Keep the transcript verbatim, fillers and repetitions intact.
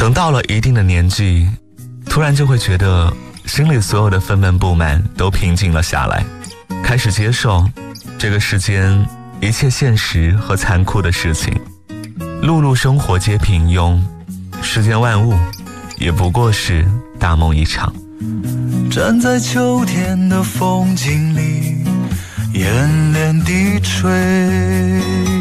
等到了一定的年纪，突然就会觉得心里所有的愤懑不满都平静了下来，开始接受这个世间一切现实和残酷的事情。碌碌生活皆平庸，世间万物也不过是大梦一场。 站在秋天的风景里，眼帘低垂，